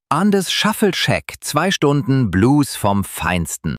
Andes Shuffle Shack, 2 Stunden Blues vom Feinsten.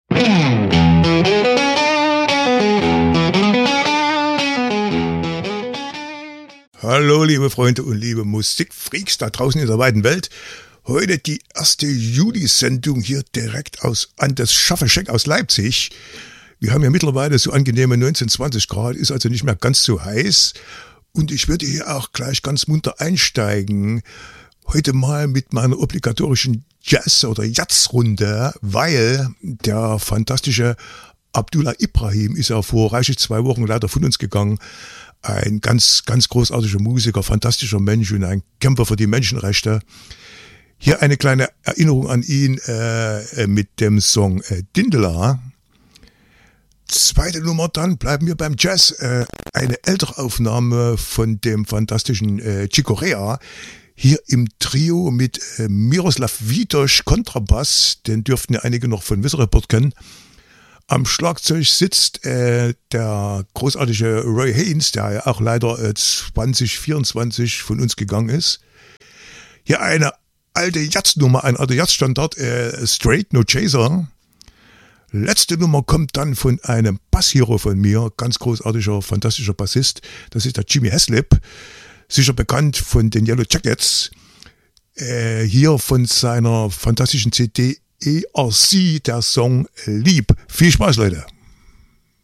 Hallo liebe Freunde und liebe Musikfreaks da draußen in der weiten Welt. Heute die erste Juli-Sendung hier direkt aus Andes Shuffle Shack aus Leipzig. Wir haben ja mittlerweile so angenehme 19, 20 Grad, ist also nicht mehr ganz so heiß. Und ich würde hier auch gleich ganz munter einsteigen. Heute mal mit meiner obligatorischen Jazz- oder Jazz-Runde, weil der fantastische Abdullah Ibrahim ist ja vor reichlich 2 Wochen leider von uns gegangen. Ein ganz, ganz großartiger Musiker, fantastischer Mensch und ein Kämpfer für die Menschenrechte. Hier eine kleine Erinnerung an ihn mit dem Song Dindela. Zweite Nummer dann, bleiben wir beim Jazz. Eine ältere Aufnahme von dem fantastischen Chick Corea. Hier im Trio mit Miroslav Witos Kontrabass, den dürften ja einige noch von Wissereport kennen. Am Schlagzeug sitzt der großartige Roy Haynes, der ja auch leider 2024 von uns gegangen ist. Hier eine alte Jazznummer, ein alter Jazzstandard, Straight No Chaser. Letzte Nummer kommt dann von einem Basshero von mir, ganz großartiger, fantastischer Bassist. Das ist der Jimmy Haslip, sicher bekannt von den Yellow Jackets. Hier von seiner fantastischen CD ERC, der Song Lieb. Viel Spaß, Leute.